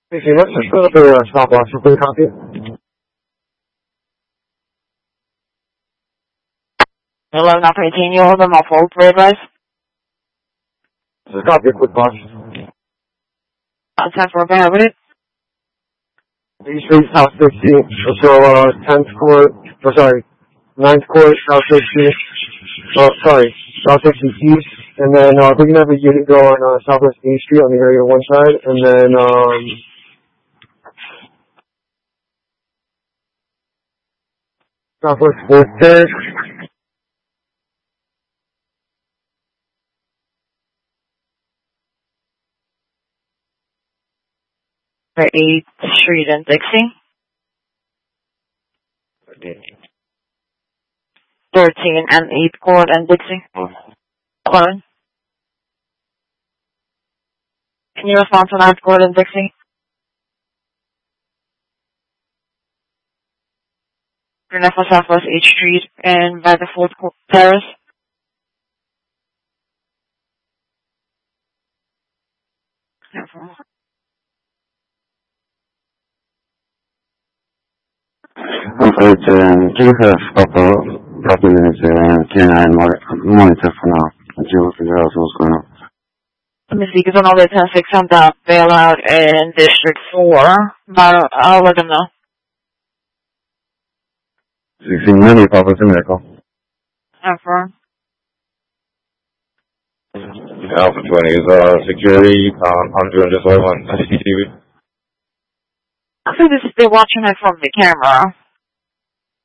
Hey, let's just put up a stop loss for quick copy. Hello, not 18, you hold them off hold, for advice. Just copy a quick boss. Time for a bad with it. East Street, South 16. So, 10th court, 9th court, South 16. South 16 East. And then, we're gonna have a unit go on, Southwest East Street on the area one side. And then, Southwest 4th Terrace. For 8th Street and Dixie. 13 and 8th Court and Dixie. Clone. Can you respond to 9th Court and Dixie? You're for Southwest 8th Street and by the 4th Court Terrace. Give us a couple minutes and monitor for now until we figure out what's going on. Let me see, because I know there's 10-6 on the bailout in District 4, but I'll let them know. 16 minutes, Papa Miracle. Affirm. Alpha 20 is security. I'm doing just like on CCTV. I think they're watching it from the camera.